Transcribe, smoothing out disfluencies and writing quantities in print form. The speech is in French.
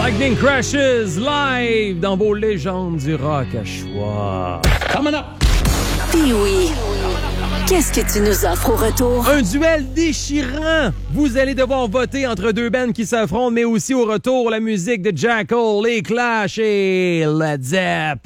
Lightning Crashes live dans vos légendes du rock à choix. Coming up! Pee-wee, qu'est-ce que tu nous offres au retour? Un duel déchirant! Vous allez devoir voter entre deux bands qui s'affrontent, mais aussi au retour, la musique de Jackal, les Clash et Led Zepp.